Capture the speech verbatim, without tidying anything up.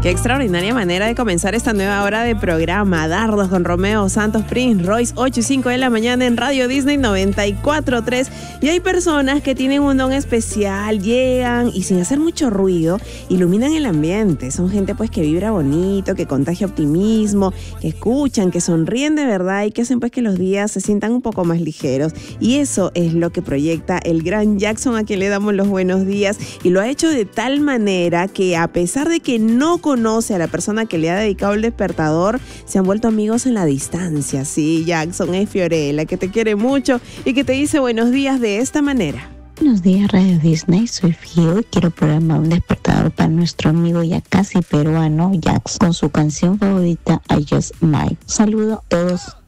Qué extraordinaria manera de comenzar esta nueva hora de programa. Dardos con Romeo Santos, Prince Royce, ocho y cinco de la mañana en Radio Disney noventa y cuatro punto tres. Y hay personas que tienen un don especial, llegan y sin hacer mucho ruido, iluminan el ambiente. Son gente pues que vibra bonito, que contagia optimismo, que escuchan, que sonríen de verdad y que hacen pues que los días se sientan un poco más ligeros. Y eso es lo que proyecta el gran Jackson, a quien le damos los buenos días. Y lo ha hecho de tal manera que, a pesar de que no conoce a la persona que le ha dedicado el despertador, se han vuelto amigos en la distancia. Sí, Jackson es Fiorella, que te quiere mucho y que te dice buenos días de esta manera. Buenos días, Radio Disney, soy Fio y quiero programar un despertador para nuestro amigo ya casi peruano Jax con su canción favorita I Just Might. Saludo a todos.